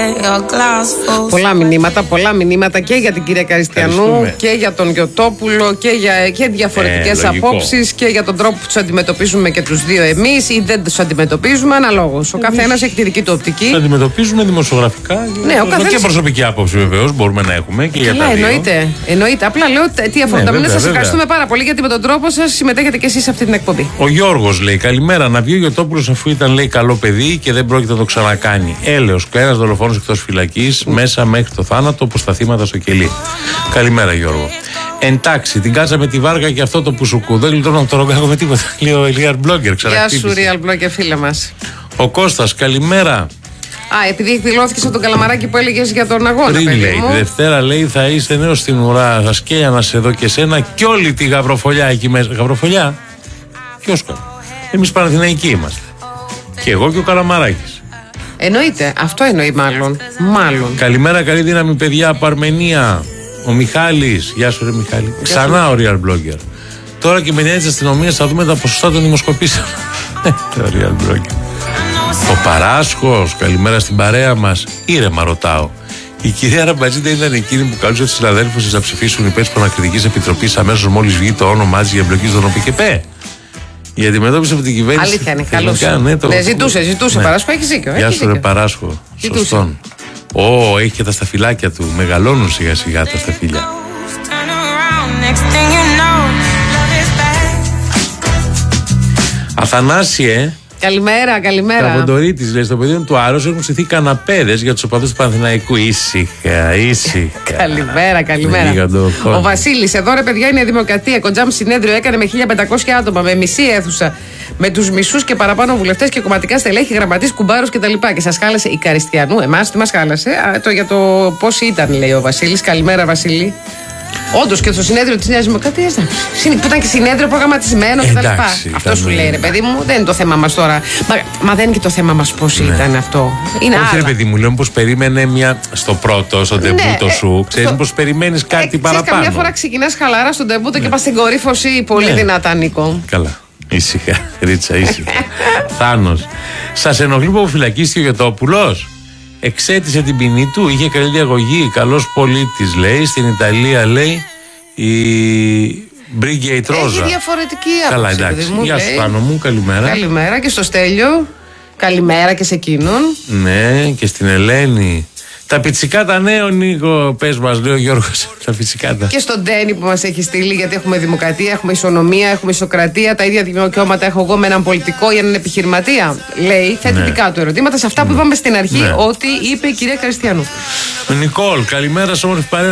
Πολλά μηνύματα και για την κυρία Καριστιανού και για τον Γιωτόπουλο και διαφορετικές απόψεις και για τον τρόπο που τους αντιμετωπίζουμε και τους δύο εμείς ή δεν τους αντιμετωπίζουμε, αναλόγως. Ο καθένας έχει τη δική του οπτική. Τους αντιμετωπίζουμε δημοσιογραφικά και προσωπική άποψη βεβαίως μπορούμε να έχουμε και για τα δύο. Εννοείται. Απλά λέω τι αφορά. Σας ευχαριστούμε πάρα πολύ γιατί με τον τρόπο σας συμμετέχετε και εσείς σε αυτή την εκπομπή. Ο Γιώργος λέει: καλημέρα. Να βγει ο Γιωτόπουλος αφού ήταν, λέει, καλό παιδί και δεν πρόκειται να το ξανακάνει. Έλεος, κανένας δολοφόνος εκτός φυλακής, μέσα μέχρι το θάνατο, όπως τα θύματα στο κελί. Καλημέρα, Γιώργο. Εντάξει, την κάτσαμε τη βάρκα και αυτό το πουσουκού. Δεν γλιτώνω από το ρογκάκο με τίποτα. Λέει ο Real Blogger. Γεια σου, Real Blogger, φίλε μας. Ο Κώστας, καλημέρα. Επειδή εκδηλώθηκες από τον Καλαμαράκι που έλεγες για τον αγώνα. Πριν λέει, τη Δευτέρα λέει θα είστε νέος στην ουρά. Θα σκέια να σε δω και σένα και όλη τη γαβροφολιά εκεί μέσα. Γαβροφολιά? Ποιος κάνει? Εμείς Παναθηναϊκοί είμαστε. Και εγώ και ο Καλαμαράκης. Εννοείται, αυτό εννοεί μάλλον. Καλημέρα, καλή δύναμη, παιδιά από Αρμενία. Ο Μιχάλης, γεια σου ρε Μιχάλη. Ξανά ο Real Blogger. Τώρα και με νέα της αστυνομίας θα δούμε τα ποσοστά των δημοσκοπήσεων. Το Real Blogger. Ο Παράσχος, καλημέρα στην παρέα μας. Ήρεμα ρωτάω. Η κυρία Ραμπατζή ήταν εκείνη που καλούσε τους συναδέλφους της να ψηφίσουν υπέρ της Προνακτηρικής Επιτροπής αμέσως μόλις βγει το όνομά της για εμπλοκή στον ΟΠΚΕΠΕ. Η αντιμετώπιση από την κυβέρνηση. Αλήθεια είναι, καλώς. Ζητούσε. Παράσχο, έχει δίκιο. Γεια σου, ρε Παράσχο. Σωστόν. Έχει και τα σταφυλάκια του. Μεγαλώνουν σιγά σιγά τα σταφύλια. Αθανάσιε. Καλημέρα. Τα Βοντορίτης, λέει, στο πεδίο του Άρρος έχουν στηθεί καναπέδες για τους οπαδούς του Παναθηναϊκού. Ήσυχα. Καλημέρα. Ο Βασίλης, εδώ ρε παιδιά είναι η Δημοκρατία. Κοντζάμ συνέδριο έκανε με 1500 άτομα, με μισή αίθουσα. Με τους μισούς και παραπάνω βουλευτές και κομματικά στελέχη, γραμματείς, κουμπάρους κτλ. Και σας χάλασε η Καριστιανού. Εμάς τι μας χάλασε? Για το πώς ήταν, λέει ο Βασίλης. Καλημέρα, Βασίλη. Όντως και στο συνέδριο της Νέας Δημοκρατίας που ήταν και συνέδριο προγραμματισμένο κτλ. Αυτό σου λέει, ρε παιδί μου, δεν είναι το θέμα μας τώρα. Μα δεν είναι και το θέμα μας πώς ήταν αυτό. Είναι όχι, ρε παιδί μου, λέω πως περίμενε στο πρώτο, στο ντεμπούτο σου. Ξέρεις πως περιμένεις κάτι παραπάνω. Καμιά φορά ξεκινάς χαλάρα στον ντεμπούτο και πας στην κορύφωση πολύ δυνατά, Νίκο. Καλά. Ήσυχα, Ρίτσα, ήσυχα. Θάνος. Σας ενοχλεί που αποφυλακίστηκε ο Γιωτόπουλος? Εξέτησε την ποινή του, είχε καλή διαγωγή, καλός πολίτης, λέει. Στην Ιταλία, λέει, η Μπρίγκια η Τρόζα. Έχει διαφορετική άποψη. Καλά, εντάξει. Γεια σου, Θάνο μου, καλημέρα. Καλημέρα και στο Στέλιο. Καλημέρα και σε εκείνον. Ναι, και στην Ελένη. Τα πιτσικάτα νέο, Νίκο, πες μας, λέει ο Γιώργος. Τα πιτσικάτα. Και στον Ντένι που μας έχει στείλει, γιατί έχουμε δημοκρατία, έχουμε ισονομία, έχουμε ισοκρατία. Τα ίδια δικαιώματα έχω εγώ με έναν πολιτικό για έναν επιχειρηματία. Λέει, θέτει δικά του ερωτήματα σε αυτά που είπαμε στην αρχή, ότι είπε η κυρία Καριστιανού. Νικόλ, καλημέρα σε όμορφη παρέα.